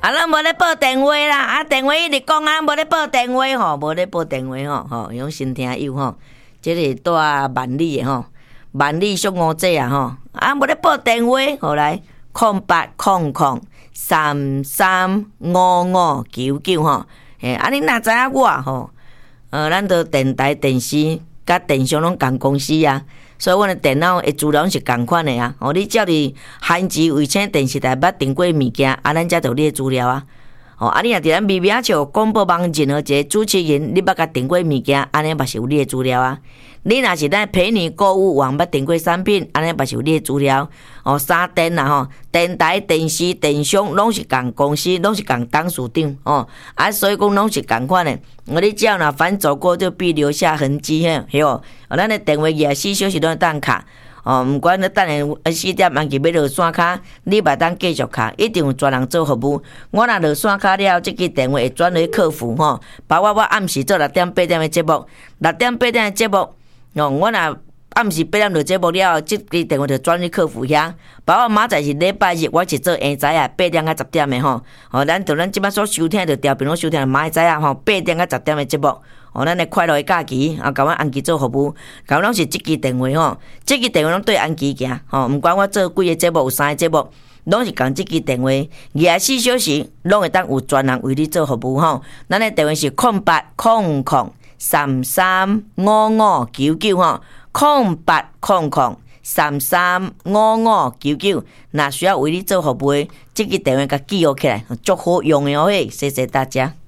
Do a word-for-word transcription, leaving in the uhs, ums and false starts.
啊，咱无咧报电话啦，啊，电话一直讲啊，无咧报电话吼，无咧报电话吼，吼，用新听友吼，即个住万里的吼，万里小五姐啊吼，啊，无咧报电话，后来空八空空三三五五九九吼，嘿，啊，你若知影我吼，呃，咱都电台、电视甲电商拢共公司啊。所以，阮的电脑的资料是共款的啊。哦，你只要伫韩籍卫星电视台捌订过物件，啊，咱才有你的资料啊。哦，啊，你若伫咱微微仔笑广播网任何一个主持人，你捌甲订过物件，安尼嘛是有你的资料啊。你若是咱陪你购物网捌订过产品，安尼嘛是有你的资料。哦，三电啦吼，电台、电视、电商拢是共公司，拢是共董事长哦。啊，所以讲拢是共款的。我你只要若反走过，就必留下痕迹嘿，嘿哦。哦，咱的电话廿四小时拢会当卡。哦，毋管你等下四点按去要落线卡，你嘛当继续卡，一定有专人做服务。我若落线卡了，即支电话会转去客服吼。包括我暗时做六点八点的节目，六点八点的节目，哦，我若暗时八点落节目了，即支电话就转去客服遐。包括明仔是礼拜日，我是做下早啊，八点到十点的吼。哦，咱就咱即摆所收听着调频拢收听明仔啊吼，八点到十点的节目。哦，咱的快乐的假期，啊，甲阮安琪做服务，甲阮拢是即支电话吼，即支电话拢对安琪行，吼，毋管我做几个节目，有三个节目，拢是共即支电话，廿四小时拢会当有专人为你做服务吼。咱的电话是空八空空三三五五九九吼，空八空空三三五五九九，若需要为你做服务的，即支电话甲记录起来，足好用的哦嘿，谢谢大家。